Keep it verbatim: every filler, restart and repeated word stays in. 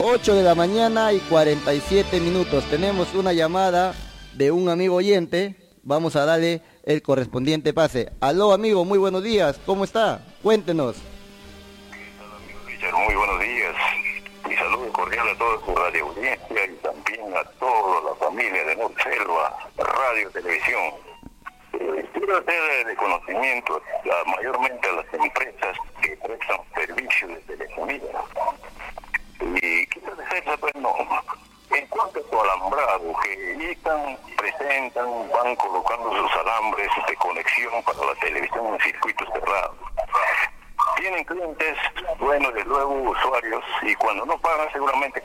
ocho de la mañana y cuarenta y siete minutos. Tenemos una llamada de un amigo oyente. Vamos a darle el correspondiente pase. Aló, amigo, muy buenos días. ¿Cómo está? Cuéntenos. Richard, muy buenos días. Mi saludo cordial a toda su radio audiencia y también a toda la familia de Norselva, Radio Televisión. Eh, quiero hacer de conocimiento a, mayormente a las empresas que prestan servicios de telefonía. Y quiero decirles, pues no, en cuanto a su alambrado, que llegan, presentan, van colocando sus alambres de conexión para la televisión en circuitos cerrados. Tienen clientes, bueno, de luego usuarios, y cuando no pagan seguramente